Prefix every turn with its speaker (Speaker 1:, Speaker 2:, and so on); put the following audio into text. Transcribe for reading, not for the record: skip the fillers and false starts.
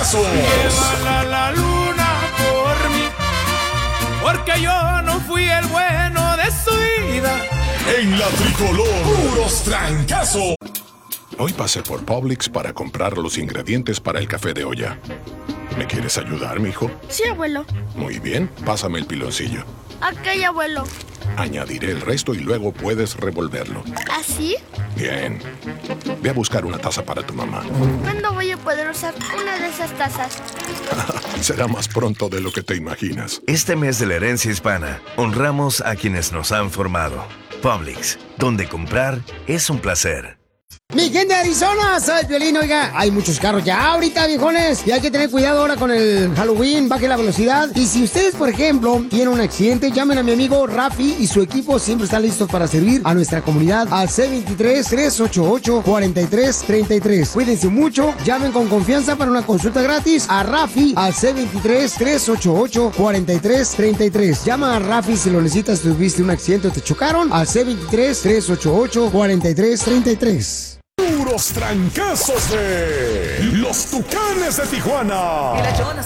Speaker 1: trancazos.
Speaker 2: Llévala la luna por mí, porque yo no fui el bueno de su vida.
Speaker 1: En la tricolor, puros trancazos.
Speaker 3: Hoy pasé por Publix para comprar los ingredientes para el café de olla. ¿Me quieres ayudar, mijo?
Speaker 4: Sí, abuelo.
Speaker 3: Muy bien, pásame el piloncillo.
Speaker 4: Ok, abuelo.
Speaker 3: Añadiré el resto y luego puedes revolverlo.
Speaker 4: ¿Así?
Speaker 3: Bien. Ve a buscar una taza para tu mamá.
Speaker 4: ¿Cuándo voy a poder usar una de esas tazas?
Speaker 3: Será más pronto de lo que te imaginas.
Speaker 5: Este mes de la herencia hispana, honramos a quienes nos han formado. Publix, donde comprar es un placer.
Speaker 6: Mi gente de Arizona, soy Piolín. Oiga, hay muchos carros ya ahorita, viejones, y hay que tener cuidado ahora con el Halloween, baje la velocidad. Y si ustedes, por ejemplo, tienen un accidente, llamen a mi amigo Rafi y su equipo siempre están listos para servir a nuestra comunidad al C23-388-4333. Cuídense mucho, llamen con confianza para una consulta gratis a Rafi al C23-388-4333. Llama a Rafi si lo necesitas, tuviste un accidente o te chocaron al C23-388-4333.
Speaker 1: Puros trancazos de los Tucanes de Tijuana.
Speaker 7: Y la chona